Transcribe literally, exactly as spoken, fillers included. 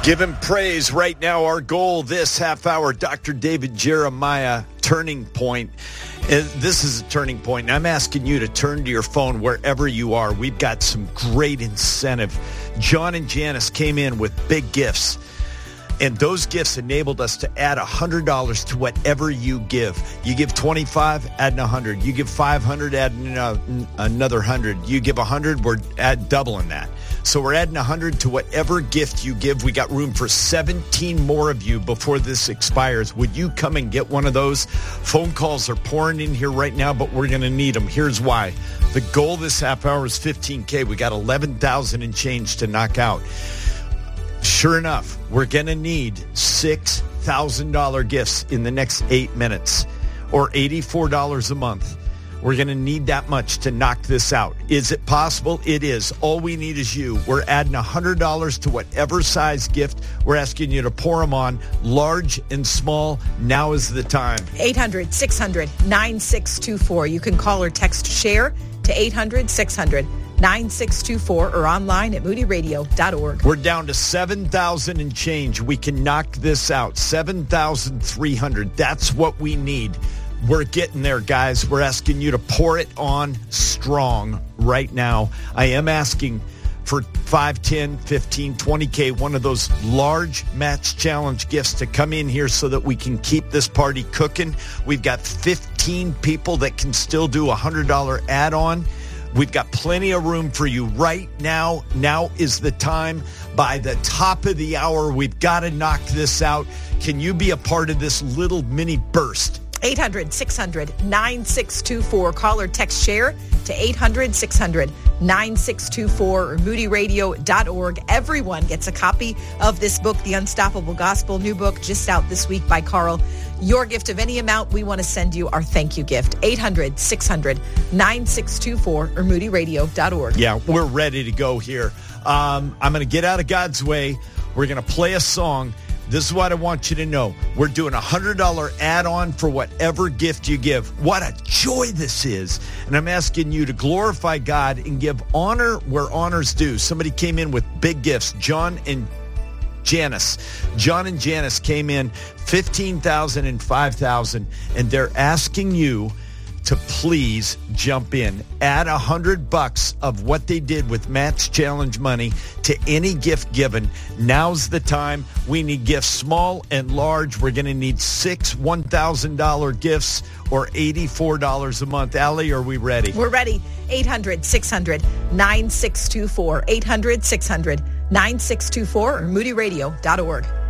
Give him praise right now. Our goal this half hour, Doctor David Jeremiah, Turning Point. And this is a turning point, and I'm asking you to turn to your phone wherever you are. We've got some great incentive. John and Janice came in with big gifts, and those gifts enabled us to add one hundred dollars to whatever you give. You give twenty-five dollars, adding one hundred dollars. You give five hundred dollars, adding another one hundred dollars. You give one hundred dollars, we're add doubling that. So we're adding one hundred dollars to whatever gift you give. We got room for seventeen more of you before this expires. Would you come and get one of those? Phone calls are pouring in here right now, but we're going to need them. Here's why. The goal this half hour is fifteen K. We got eleven thousand and change to knock out. Sure enough, we're going to need six thousand dollars gifts in the next eight minutes or eighty-four dollars a month. We're going to need that much to knock this out. Is it possible? It is. All we need is you. We're adding one hundred dollars to whatever size gift. We're asking you to pour them on, large and small. Now is the time. eight hundred, six hundred, nine six two four. You can call or text SHARE to eight hundred, six hundred, nine six two four or online at moody radio dot org. We're down to seven thousand and change. We can knock this out. seven thousand three hundred. That's what we need. We're getting there, guys. We're asking you to pour it on strong right now. I am asking for five, ten, fifteen, twenty K, one of those large match challenge gifts to come in here so that we can keep this party cooking. We've got fifteen people that can still do a one hundred dollars add-on. We've got plenty of room for you right now. Now is the time. By the top of the hour, we've got to knock this out. Can you be a part of this little mini burst? eight hundred, six hundred, nine six two four. Call or text SHARE to eight hundred, six hundred, nine six two four or moody radio dot org. Everyone gets a copy of this book, The Unstoppable Gospel, new book just out this week by Carl. Your gift of any amount, we want to send you our thank you gift. eight hundred, six hundred, nine six two four or moody radio dot org. Yeah, we're ready to go here. Um, I'm going to get out of God's way. We're going to play a song. This is what I want you to know. We're doing a one hundred dollars add-on for whatever gift you give. What a joy this is. And I'm asking you to glorify God and give honor where honor's due. Somebody came in with big gifts. John and Janice. John and Janice came in fifteen thousand dollars and five thousand dollars, and they're asking you to please jump in. Add a hundred bucks of what they did with Matt's challenge money to any gift given. Now's the time. We need gifts small and large. We're going to need six one thousand dollars gifts or eighty-four dollars a month. Allie, are we ready? We're ready. eight hundred, six hundred, nine six two four. eight hundred, six hundred, nine six two four or moody radio dot org.